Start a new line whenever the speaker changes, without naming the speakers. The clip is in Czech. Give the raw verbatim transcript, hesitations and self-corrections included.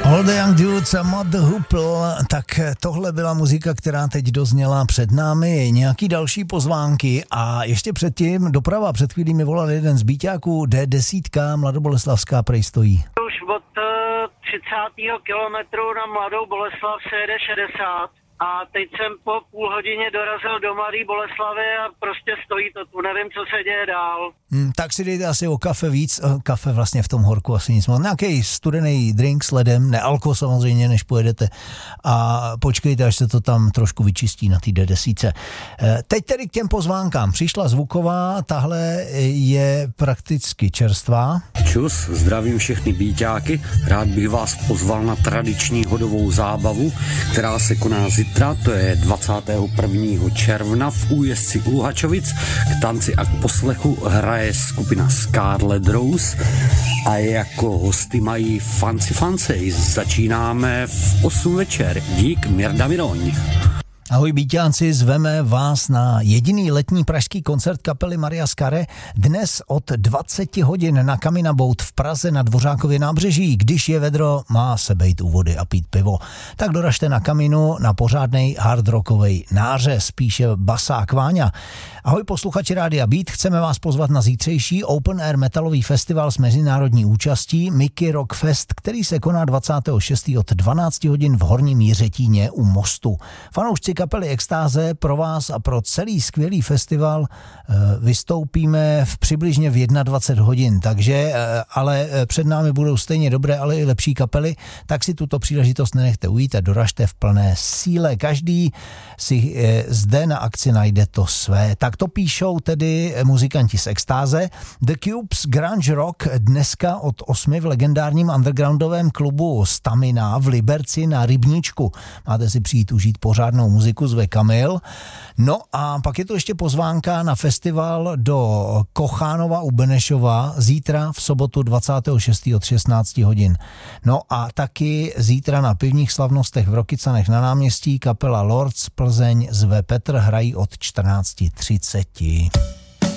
All the Young Dudes a Mod the Hoople, tak tohle byla muzika, která teď dozněla před námi. Nějaký další pozvánky a ještě předtím doprava. Před chvílí mi volal jeden z býťáků, D deset, Mladoboleslavská prej stojí.
Už od třicátého kilometru na Mladou Boleslav se jede šedesát a teď jsem po půl hodině dorazil do Mladé Boleslavy a prostě stojí to tu, nevím, co se děje dál.
Hmm, tak si dejte asi o kafe víc, kafe vlastně v tom horku asi nic moc. Nějaký studený drink s ledem, ne alko samozřejmě, než pojedete a počkejte, až se to tam trošku vyčistí na té D deset. Teď tedy k těm pozvánkám. Přišla zvuková, tahle je prakticky čerstvá.
Čus, zdravím všechny býťáky, rád bych vás pozval na tradiční hodovou zábavu, která se koná zítra, to je dvacátého prvního června v Újezdci u Luhačovic. K tanci a k poslechu hraje skupina Scarlet Rose a jako hosty mají Fancy Fancy. Začínáme v osm večer. Dík, Mirda Miroň.
Ahoj býťánci, zveme vás na jediný letní pražský koncert kapely Maria Skare dnes od dvacet hodin na Kamina Boat v Praze na Dvořákově nábřeží. Když je vedro, má se bejt u vody a pít pivo. Tak doražte na Kaminu na pořádnej hardrockovej nářez, píše Basák Váňa. Ahoj posluchači Rádia Beat, chceme vás pozvat na zítřejší Open Air metalový festival s mezinárodní účastí Mickey Rock Fest, který se koná dvacátého šestého od dvanáct hodin v Horním Jiřetíně u Mostu. Fanoušci kapely Extáze pro vás a pro celý skvělý festival vystoupíme v přibližně v dvacet jedna hodin, takže ale před námi budou stejně dobré, ale i lepší kapely, tak si tuto příležitost nenechte ujít a doražte v plné síle. Každý si zde na akci najde to své. Tak to píšou tedy muzikanti z Extáze. The Cubes Grunge Rock dneska od osmi v legendárním undergroundovém klubu Stamina v Liberci na Rybníčku. Máte si přijít užít pořádnou muziku, zve Kamil. No a pak je to ještě pozvánka na festival do Kochánova u Benešova zítra v sobotu dvacátého šestého od šestnáct hodin. No a taky zítra na pivních slavnostech v Rokycanech na náměstí kapela Lords Plzeň zve Petr, hrají od čtrnáct třicet.